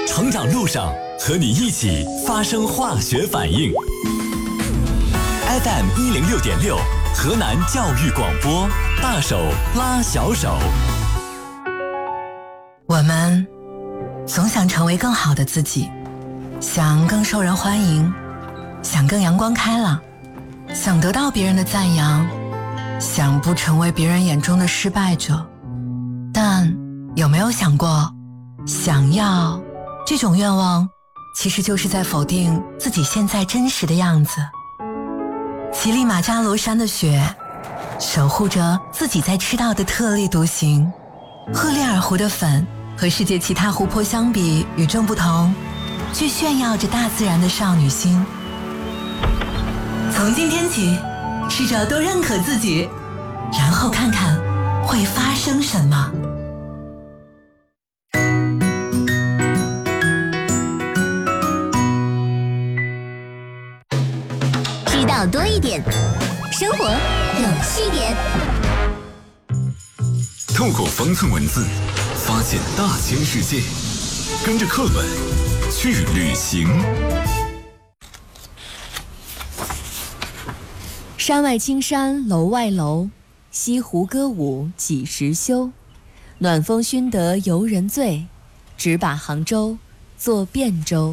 成长路上和你一起发生化学反应。FM106.6，河南教育广播，大手拉小手。 我们总想成为更好的自己，想更受人欢迎，想更阳光开朗，想得到别人的赞扬，想不成为别人眼中的失败者。但有没有想过，想要这种愿望其实就是在否定自己现在真实的样子。乞力马扎罗山的雪守护着自己在赤道的特立独行，赫列尔湖的粉和世界其他湖泊相比与众不同，却炫耀着大自然的少女心。从今天起，试着多认可自己，然后看看会发生什么。 知道多一点，生活有趣点。 透过方寸文字，发现大千世界，跟着课本去旅行。 山外青山楼外楼，西湖歌舞几时休？暖风熏得游人醉，只把杭州作汴州。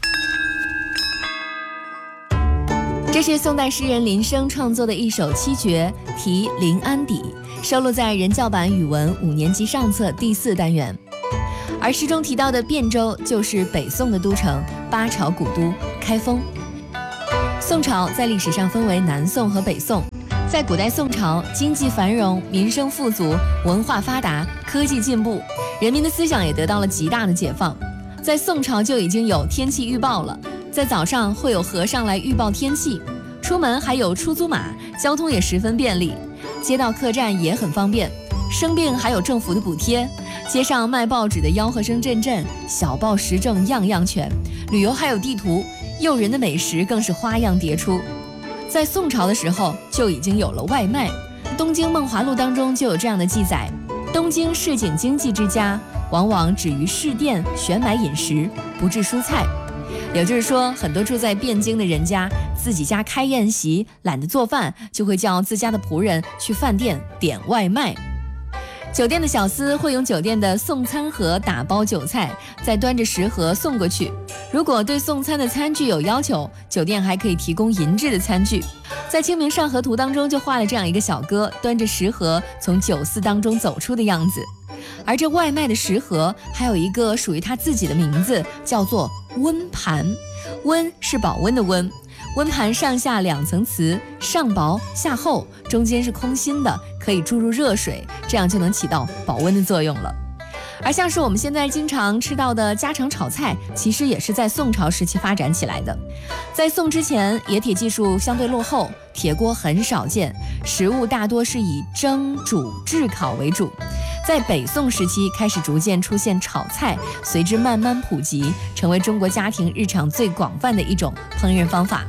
这是宋代诗人林升创作的一首七绝，题临安邸，收录在人教版语文5年级上册第4单元。而诗中提到的汴州就是北宋的都城，八朝古都开封。宋朝在历史上分为南宋和北宋。在古代宋朝，经济繁荣，民生富足，文化发达，科技进步，人民的思想也得到了极大的解放。在宋朝就已经有天气预报了，在早上会有和尚来预报天气，出门还有出租马，交通也十分便利，街道客栈也很方便，生病还有政府的补贴，街上卖报纸的吆喝声阵阵，小报时政样样全，旅游还有地图，诱人的美食更是花样迭出。在宋朝的时候就已经有了外卖，东京梦华录当中就有这样的记载：东京市井经济之家，往往只于市店选买饮食，不置蔬菜。也就是说，很多住在汴京的人家，自己家开宴席，懒得做饭，就会叫自家的仆人去饭店点外卖。酒店的小厮会用酒店的送餐盒打包酒菜，再端着食盒送过去。如果对送餐的餐具有要求，酒店还可以提供银质的餐具。在《清明上河图》当中就画了这样一个小哥端着食盒从酒肆当中走出的样子。而这外卖的食盒还有一个属于他自己的名字，叫做温盘。温是保温的温，温盘上下2层瓷，上薄下厚，中间是空心的，可以注入热水，这样就能起到保温的作用了。而像是我们现在经常吃到的家常炒菜，其实也是在宋朝时期发展起来的。在宋之前，冶铁技术相对落后，铁锅很少见，食物大多是以蒸、煮、炙烤为主。在北宋时期开始逐渐出现炒菜，随之慢慢普及，成为中国家庭日常最广泛的一种烹饪方法。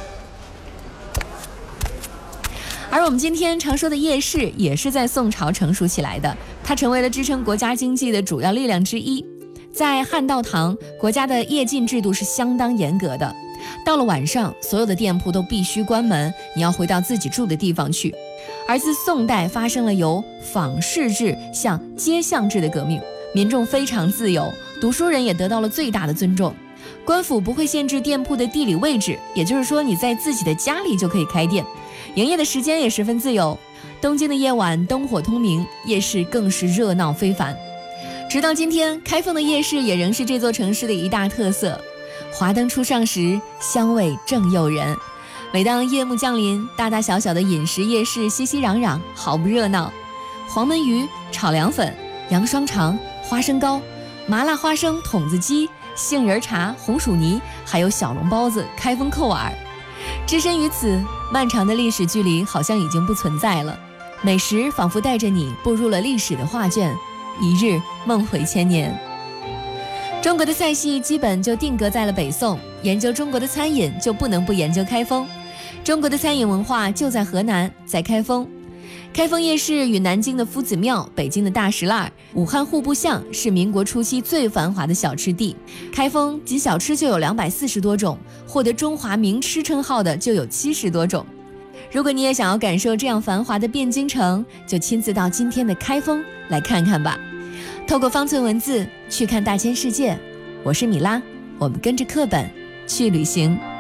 而我们今天常说的夜市也是在宋朝成熟起来的，它成为了支撑国家经济的主要力量之一。在汉道堂，国家的夜禁制度是相当严格的，到了晚上，所有的店铺都必须关门，你要回到自己住的地方去。而自宋代发生了由坊市制向街巷制的革命，民众非常自由，读书人也得到了最大的尊重。官府不会限制店铺的地理位置，也就是说你在自己的家里就可以开店，营业的时间也十分自由。东京的夜晚灯火通明，夜市更是热闹非凡。直到今天，开封的夜市也仍是这座城市的一大特色。华灯初上时，香味正诱人。每当夜幕降临，大大小小的饮食夜市熙熙攘攘，毫不热闹。黄焖鱼、炒凉粉、羊双肠、花生糕、麻辣花生筒子鸡、杏仁茶、红薯泥，还有小笼包子、开封扣耳。置身于此，漫长的历史距离好像已经不存在了。美食仿佛带着你步入了历史的画卷，一日梦回千年。中国的菜系基本就定格在了北宋，研究中国的餐饮就不能不研究开封。中国的餐饮文化就在河南，在开封。 开封夜市与南京的夫子庙、北京的大石烂、武汉户部巷是民国初期最繁华的小吃地。开封仅小吃就有240多种，获得中华名吃称号的就有70多种。如果你也想要感受这样繁华的汴京城，就亲自到今天的开封来看看吧。透过方寸文字去看大千世界，我是米拉，我们跟着课本去旅行。